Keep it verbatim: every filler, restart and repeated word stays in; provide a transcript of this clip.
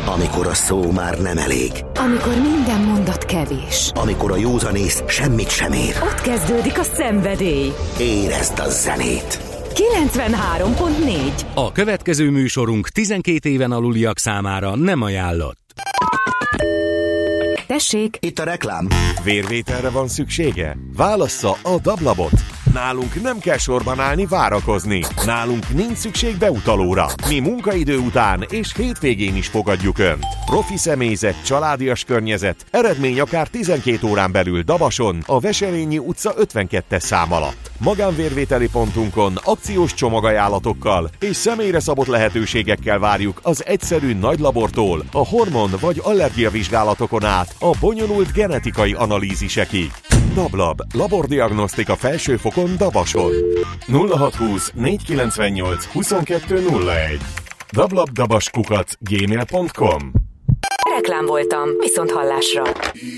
Amikor a szó már nem elég. Amikor minden mondat kevés. Amikor a józanész semmit sem ér. Ott kezdődik a szenvedély. Érezd a zenét! kilencvenhárom pont négy. A következő műsorunk tizenkét éven aluliak számára nem ajánlott. Tessék! Itt a reklám. Vérvételre van szüksége? Válassza a Dablabot. Nálunk nem kell sorban állni, várakozni. Nálunk nincs szükség beutalóra. Mi munkaidő után és hétvégén is fogadjuk Önt. Profi személyzet, családias környezet, eredmény akár tizenkét órán belül Dabason, a Veselényi utca ötvenkettes szám alatt. Magánvérvételi pontunkon akciós csomagajánlatokkal és személyre szabott lehetőségekkel várjuk az egyszerű nagylabortól a hormon vagy allergiavizsgálatokon át a bonyolult genetikai analízisekig. Dablab, labordiagnosztika felsőfokon Dabason. nulla hatszázhúsz négyszázkilencvennyolc huszonkettő nulla egy dablabdabaskukac gmail pont com. Reklám voltam, viszont hallásra.